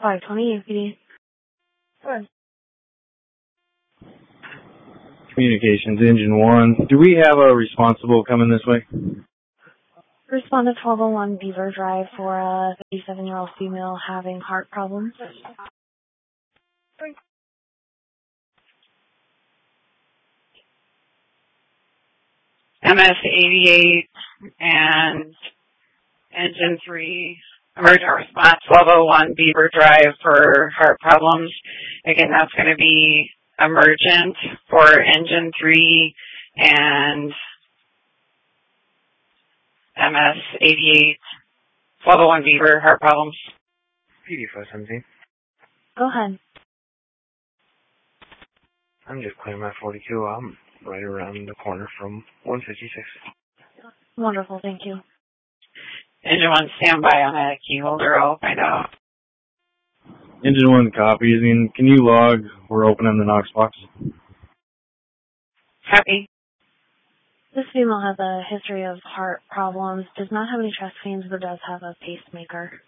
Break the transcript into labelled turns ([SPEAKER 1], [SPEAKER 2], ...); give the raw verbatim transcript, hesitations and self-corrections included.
[SPEAKER 1] five twenty-eight P D. Good.
[SPEAKER 2] Communications, engine one. Do we have a responsible coming this way?
[SPEAKER 1] Respond to twelve oh one Beaver Drive for a fifty-seven-year-old female having heart problems.
[SPEAKER 3] M S eighty-eight and engine three, emergent response twelve oh one Beaver Drive for heart problems. Again, that's going to be emergent for engine three and M S eighty-eight, twelve oh one Beaver, heart problems.
[SPEAKER 4] P D five seventeen.
[SPEAKER 1] Go ahead.
[SPEAKER 4] I'm just clearing my forty-two. I'm right around the corner from one fifty-six.
[SPEAKER 1] Wonderful, thank you.
[SPEAKER 3] Engine one, stand by on a key holder. I'll find out.
[SPEAKER 2] Engine one copies. I mean, can you log? We're opening the Knox box.
[SPEAKER 3] Copy.
[SPEAKER 1] This female has a history of heart problems, does not have any chest pains, but does have a pacemaker.